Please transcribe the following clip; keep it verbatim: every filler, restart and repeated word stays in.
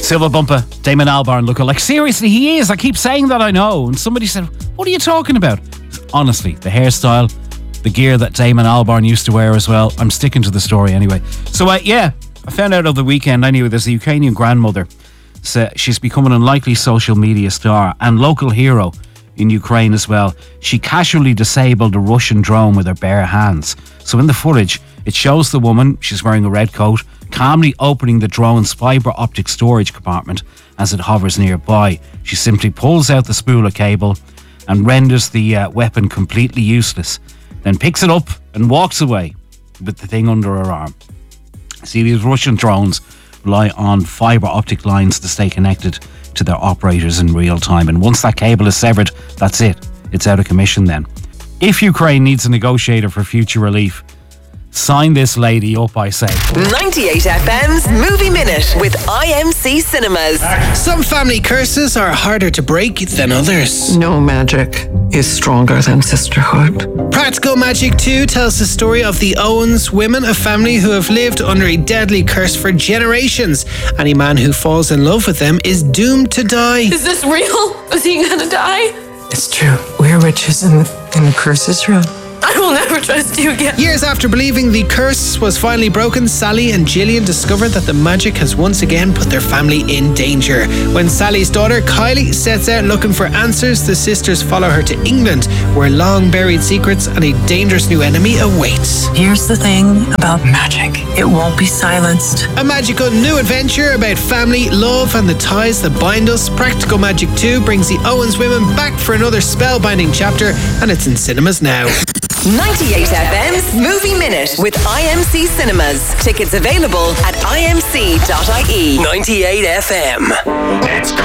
Silva Bumpa, Damon Albarn looking like, seriously, he is. I keep saying that, I know. And somebody said, what are you talking about? Honestly, the hairstyle, the gear that Damon Albarn used to wear as well. I'm sticking to the story anyway. So, uh, yeah, I found out over the weekend, anyway, there's a Ukrainian grandmother. So she's become an unlikely social media star and local hero in Ukraine as well. She casually disabled a Russian drone with her bare hands. So in the footage, it shows the woman, she's wearing a red coat, calmly opening the drone's fibre optic storage compartment as it hovers nearby. She simply pulls out the spool of cable and renders the uh, weapon completely useless, then picks it up and walks away with the thing under her arm. See, these Russian drones rely on fibre optic lines to stay connected to their operators in real time, and once that cable is severed, that's it. It's out of commission then. If Ukraine needs a negotiator for future relief, sign this lady up, I say. ninety-eight F M's Movie Minute with I M C Cinemas. Some family curses are harder to break than others. No magic is stronger than sisterhood. Practical Magic two tells the story of the Owens women, a family who have lived under a deadly curse for generations. Any man who falls in love with them is doomed to die. Is this real? Is he gonna die? It's true. We're witches and the curse is real. I will never trust you again. Years after believing the curse was finally broken, Sally and Gillian discovered that the magic has once again put their family in danger. When Sally's daughter, Kylie, sets out looking for answers, the sisters follow her to England, where long-buried secrets and a dangerous new enemy awaits. Here's the thing about magic. It won't be silenced. A magical new adventure about family, love, and the ties that bind us. Practical Magic two brings the Owens women back for another spellbinding chapter, and it's in cinemas now. ninety-eight F M's Movie Minute with I M C Cinemas. Tickets available at I M C dot I E. ninety-eight F M. It's